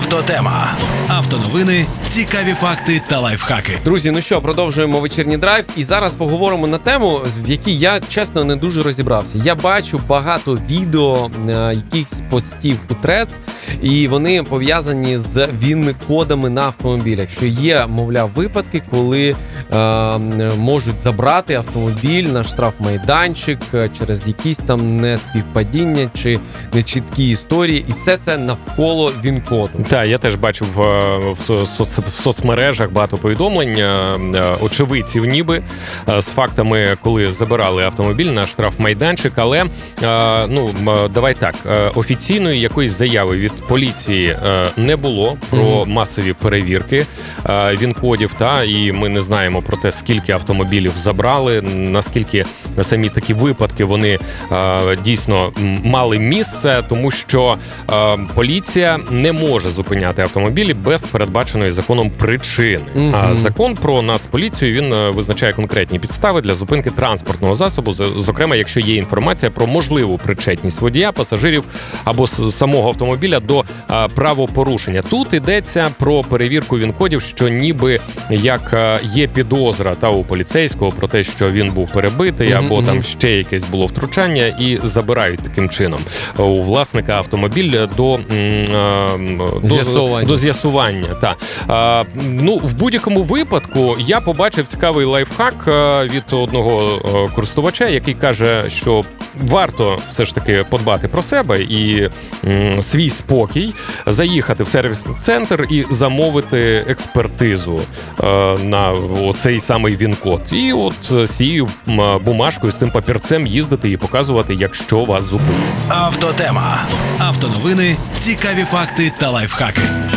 Автотема. Автоновини, цікаві факти та лайфхаки. Друзі, ну що, продовжуємо вечірній драйв. І зараз поговоримо на тему, в якій я, чесно, не дуже розібрався. Я бачу багато відео, якихось постів у Threads, і вони пов'язані з ВІН-кодами на автомобілях. Що є, мовляв, випадки, коли можуть забрати автомобіль на штрафмайданчик через якісь там неспівпадіння чи нечіткі історії. І все це навколо ВІН-коду. Так, я теж бачив в соцмережах багато повідомлень очевидців ніби з фактами, коли забирали автомобіль на штрафмайданчик, але, давай так, офіційної якоїсь заяви від поліції не було про масові перевірки ВІН-кодів, і ми не знаємо про те, скільки автомобілів забрали, наскільки самі такі випадки вони дійсно мали місце, тому що поліція не може зупиняти автомобілі без передбаченої законом причини. А закон про Нацполіцію, він визначає конкретні підстави для зупинки транспортного засобу, зокрема, якщо є інформація про можливу причетність водія, пасажирів або самого автомобіля до правопорушення. Тут йдеться про перевірку ВІН-кодів, що ніби як є підозра у поліцейського про те, що він був перебитий, або там ще якесь було втручання, і забирають таким чином у власника автомобіль до з'ясування. В будь-якому випадку я побачив цікавий лайфхак від одного користувача, який каже, що варто все ж таки подбати про себе і свій спокій, заїхати в сервіс-центр і замовити експертизу на цей самий ВІН-код. І от з цією бумажкою, з цим папірцем їздити і показувати, якщо вас зупинять. Автотема. Автоновини, цікаві факти та лайфхаки.